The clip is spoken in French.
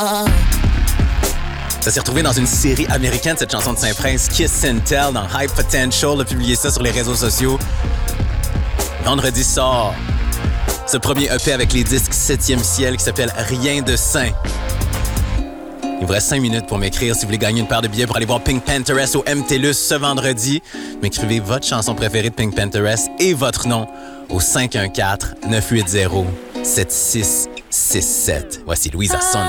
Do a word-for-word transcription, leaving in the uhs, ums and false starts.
Ça s'est retrouvé dans une série américaine, cette chanson de Saint-Prince, Kiss and Tell, dans High Potential. On a publié ça sur les réseaux sociaux. Vendredi sort ce premier E P avec les disques septième ciel qui s'appelle Rien de sain. Il vous reste cinq minutes pour m'écrire si vous voulez gagner une paire de billets pour aller voir Pink Pantheress au M T L U S ce vendredi. M'écrivez votre chanson préférée de Pink Pantheress et votre nom au cinq un quatre, neuf huit zéro, sept six six sept. Voici Louisa Son.